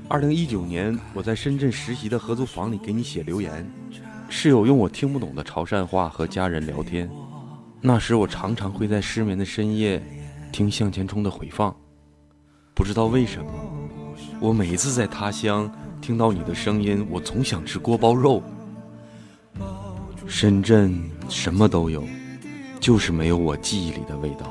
2019年，我在深圳实习的合租房里给你写留言，室友用我听不懂的潮汕话和家人聊天。那时我常常会在失眠的深夜听向前冲的回放，不知道为什么，我每一次在他乡听到你的声音，我总想吃锅包肉。深圳什么都有，就是没有我记忆里的味道。